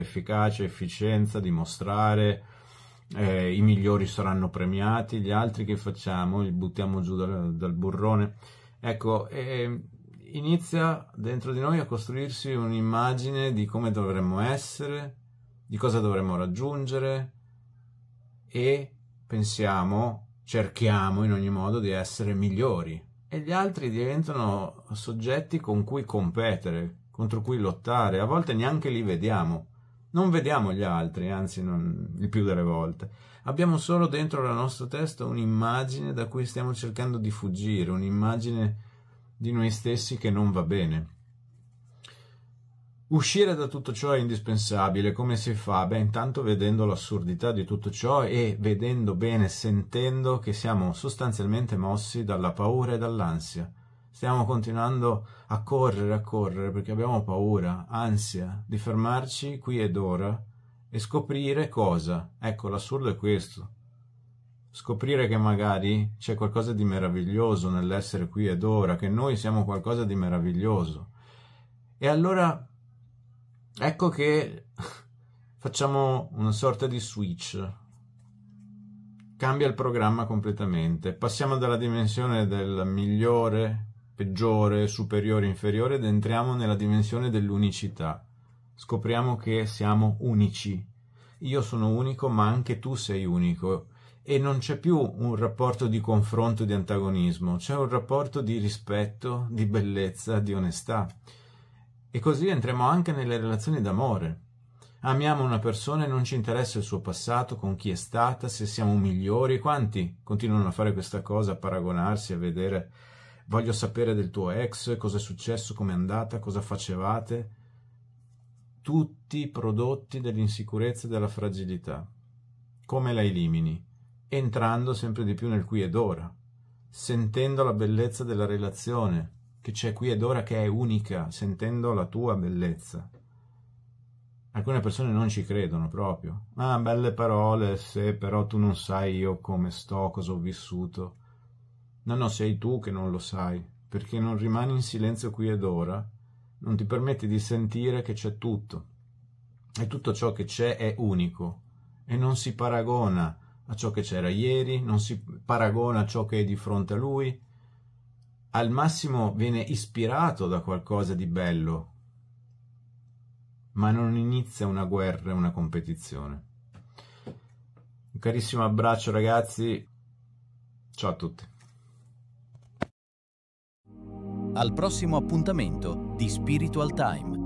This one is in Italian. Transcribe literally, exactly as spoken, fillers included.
efficacia, efficienza, dimostrare, eh, i migliori saranno premiati, gli altri che facciamo? Li buttiamo giù dal, dal burrone. Ecco, eh, inizia dentro di noi a costruirsi un'immagine di come dovremmo essere, di cosa dovremmo raggiungere, e pensiamo, cerchiamo in ogni modo di essere migliori, e gli altri diventano soggetti con cui competere, contro cui lottare. A volte neanche li vediamo, non vediamo gli altri, anzi non, il più delle volte abbiamo solo dentro la nostra testa un'immagine da cui stiamo cercando di fuggire, un'immagine di noi stessi che non va bene. Uscire da tutto ciò è indispensabile. Come si fa? Beh, intanto vedendo l'assurdità di tutto ciò e vedendo bene, sentendo che siamo sostanzialmente mossi dalla paura e dall'ansia. Stiamo continuando a correre, a correre, perché abbiamo paura, ansia, di fermarci qui ed ora e scoprire cosa? Ecco, l'assurdo è questo. Scoprire che magari c'è qualcosa di meraviglioso nell'essere qui ed ora, che noi siamo qualcosa di meraviglioso. E allora ecco che facciamo una sorta di switch, cambia il programma completamente, passiamo dalla dimensione del migliore, peggiore, superiore, inferiore ed entriamo nella dimensione dell'unicità. Scopriamo che siamo unici. Io sono unico, ma anche tu sei unico, e non c'è più un rapporto di confronto, di antagonismo, c'è un rapporto di rispetto, di bellezza, di onestà. E così entriamo anche nelle relazioni d'amore. Amiamo una persona e non ci interessa il suo passato, con chi è stata, se siamo migliori. Quanti continuano a fare questa cosa, a paragonarsi, a vedere, voglio sapere del tuo ex, cosa è successo, com'è andata, cosa facevate. Tutti prodotti dell'insicurezza e della fragilità. Come la elimini? Entrando sempre di più nel qui ed ora, sentendo la bellezza della relazione che c'è qui ed ora, che è unica, sentendo la tua bellezza. Alcune persone non ci credono proprio. Ah, belle parole, se però tu non sai io come sto, cosa ho vissuto. No, no, sei tu che non lo sai, perché non rimani in silenzio qui ed ora, non ti permetti di sentire che c'è tutto. E tutto ciò che c'è è unico e non si paragona a ciò che c'era ieri, non si paragona a ciò che è di fronte a lui. Al massimo viene ispirato da qualcosa di bello, ma non inizia una guerra, una competizione. Un carissimo abbraccio ragazzi, ciao a tutti. Al prossimo appuntamento di Spiritual Time.